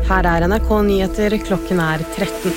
Her NRK Nyheter, klokken 13.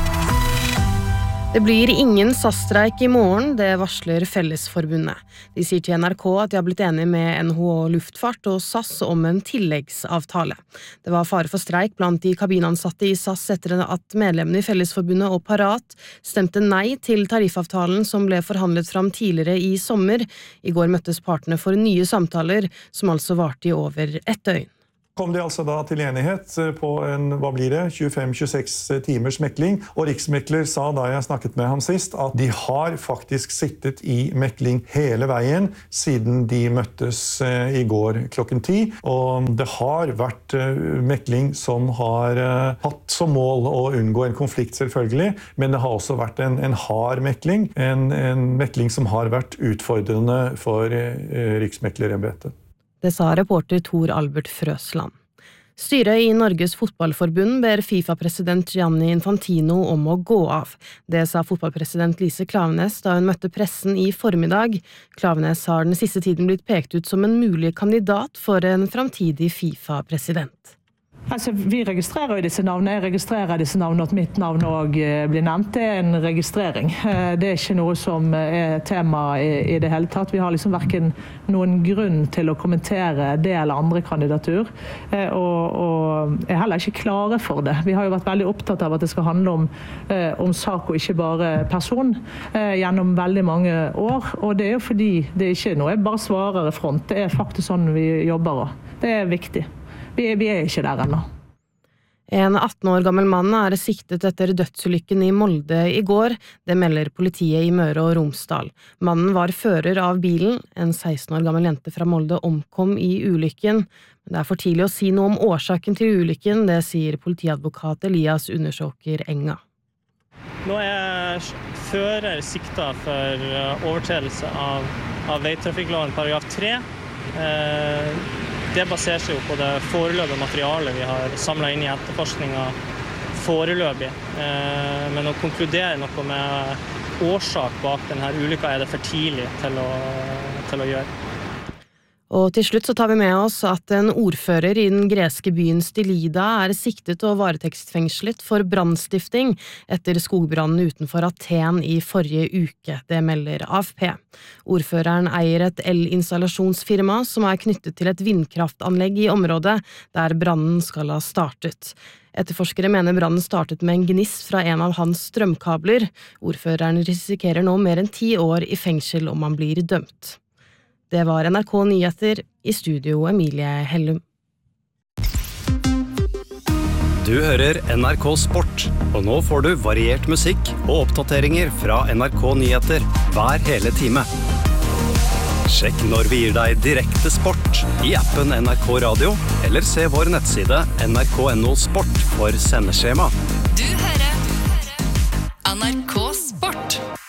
Det blir ingen SAS-streik I morgen, det varsler Fellesforbundet. De sier til NRK at de har blitt enige med NHO Luftfart og SAS om en tilleggsavtale. Det var fare for streik blant de kabinansatte I SAS etter at medlemmene I Fellesforbundet og Parat stemte nei til tariffavtalen som ble forhandlet fram tidligere I sommer. I går møttes partene for nye samtaler, som altså varte I over et døgn. Kom de altså da til enighet på en, 25-26 timers mekling, og Riksmekler sa da jeg snakket med ham sist at de har faktisk sittet I mekling hele veien siden de møttes I går klokken 10, og det har vært mekling som har hatt som mål å unngå en konflikt selvfølgelig, men det har også vært en hard mekling, en mekling som har vært utfordrende for Riksmeklerembetet. Det sa reporter Tor Albert Frøsland. Styret I Norges fotballforbund ber FIFA-president Gianni Infantino om å gå av. Det sa fotballpresident Lise Klaveness da hun møtte pressen I formiddag. Klaveness har den siste tiden blitt pekt ut som en mulig kandidat for en framtidig FIFA-president. Altså, vi registrerer jo disse navnene. Jeg registrerer disse navnene, at mitt navn også blir nevnt. Det en registrering. Det ikke noe som tema I det hele tatt. Vi har liksom hverken noen grunn til å kommentere det eller andre kandidatur, og er heller ikke klare for det. Vi har jo vært veldig opptatt av at det skal handle om sak og ikke bare person gjennom veldig mange år, og det jo fordi det ikke noe jeg bare svarer I front. Det faktisk sånn vi jobber også. Det viktig. Vi ikke der ennå. En 18 år gammel mann siktet etter dødsulykken I Molde I går. Det melder politiet I Møre og Romsdal. Mannen var fører av bilen. En 16 år gammel jente fra Molde omkom I ulykken. Men det for tidlig å si noe om årsaken til ulykken, det sier politiadvokat Elias Undersåker Enga. Nå fører siktet for overtredelse av veitrafikkloven paragraf 3. Det baserer seg jo på det foreløpige materialet vi har samlet inn I etterforskningen foreløpig. Men å konkludere noe med årsak bak denne ulykken det for tidlig til å gjøre. Og til slutt så tar vi med oss at en ordfører I den greske byen Stilida siktet og varetektsfengslet for brandstifting etter skogbrannen utenfor Aten I forrige uke, det melder AFP. Ordføreren eier et elinstallasjonsfirma som knyttet til et vindkraftanlegg I området der brannen skal ha startet. Etterforskere mener brannen startet med en gnist fra en av hans strømkabler. Ordføreren risikerer nå mer enn 10 år I fengsel om han blir dømt. Det var NRK Nyheter, I studio Emilie Hellum. Du hører NRK Sport, og nå får du variert musikk og oppdateringer fra NRK Nyheter hver hele time. Sjekk når vi gir deg direkte sport I appen NRK Radio, eller se vår nettside nrk.no sport for sendeskjema. Du hører NRK Sport.